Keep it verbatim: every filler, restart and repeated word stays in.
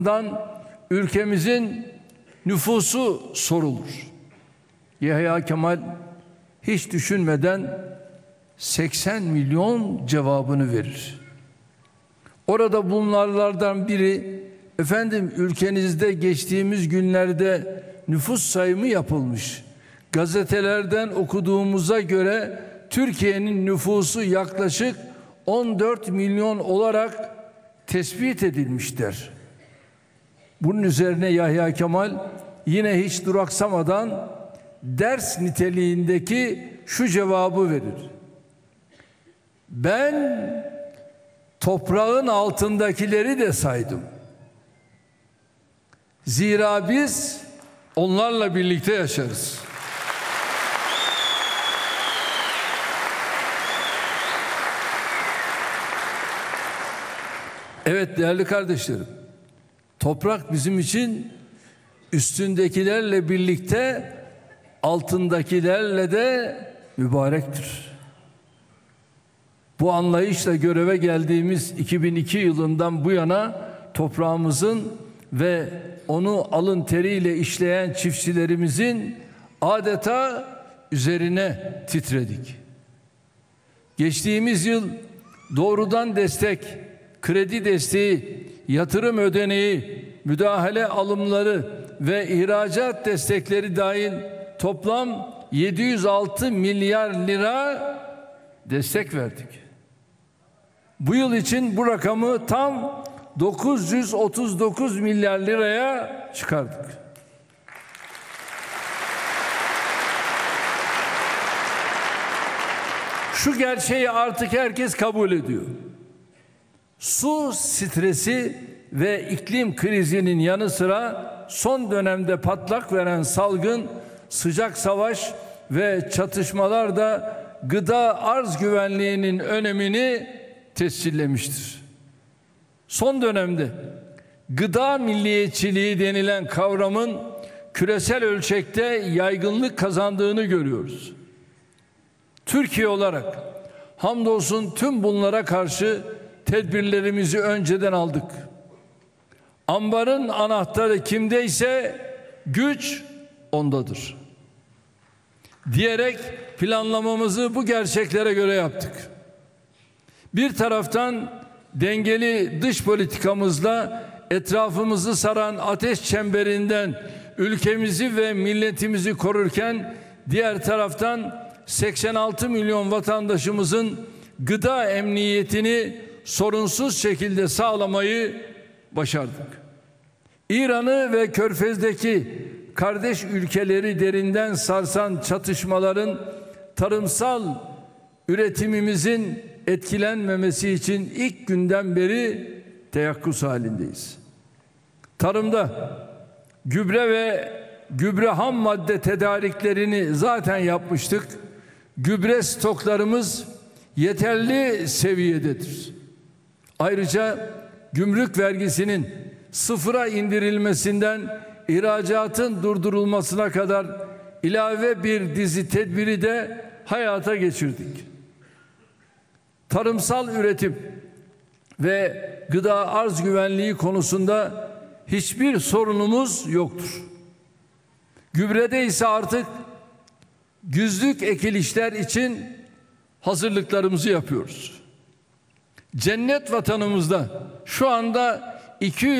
ülkemizin nüfusu sorulur. Yahya Kemal hiç düşünmeden seksen milyon cevabını verir. Orada bulunanlardan biri, efendim ülkenizde geçtiğimiz günlerde nüfus sayımı yapılmış. Gazetelerden okuduğumuza göre Türkiye'nin nüfusu yaklaşık on dört milyon olarak tespit edilmiştir. Bunun üzerine Yahya Kemal yine hiç duraksamadan ders niteliğindeki şu cevabı verir: ben toprağın altındakileri de saydım. Zira biz onlarla birlikte yaşarız. Evet değerli kardeşlerim, toprak bizim için üstündekilerle birlikte altındakilerle de mübarektir. Bu anlayışla göreve geldiğimiz iki bin iki yılından bu yana toprağımızın ve onu alın teriyle işleyen çiftçilerimizin adeta üzerine titredik. Geçtiğimiz yıl doğrudan destek, kredi desteği, yatırım ödeneği, müdahale alımları ve ihracat destekleri dahil toplam yedi yüz altı milyar lira destek verdik. Bu yıl için bu rakamı tam dokuz yüz otuz dokuz milyar liraya çıkardık. Şu gerçeği artık herkes kabul ediyor. Su stresi ve iklim krizinin yanı sıra son dönemde patlak veren salgın, sıcak savaş ve çatışmalar da gıda arz güvenliğinin önemini tescillemiştir. Son dönemde gıda milliyetçiliği denilen kavramın küresel ölçekte yaygınlık kazandığını görüyoruz. Türkiye olarak hamdolsun tüm bunlara karşı tedbirlerimizi önceden aldık. Ambarın anahtarı kimdeyse güç ondadır diyerek planlamamızı bu gerçeklere göre yaptık. Bir taraftan dengeli dış politikamızla etrafımızı saran ateş çemberinden ülkemizi ve milletimizi korurken, diğer taraftan seksen altı milyon vatandaşımızın gıda emniyetini sorunsuz şekilde sağlamayı başardık. İran'ı ve Körfez'deki kardeş ülkeleri derinden sarsan çatışmaların tarımsal üretimimizin etkilenmemesi için ilk günden beri teyakkuz halindeyiz. Tarımda gübre ve gübre ham madde tedariklerini zaten yapmıştık. Gübre stoklarımız yeterli seviyededir. Ayrıca gümrük vergisinin sıfıra indirilmesinden ihracatın durdurulmasına kadar ilave bir dizi tedbiri de hayata geçirdik. Tarımsal üretim ve gıda arz güvenliği konusunda hiçbir sorunumuz yoktur. Gübrede ise artık güzlük ekilişler için hazırlıklarımızı yapıyoruz. Cennet vatanımızda şu anda iki yüz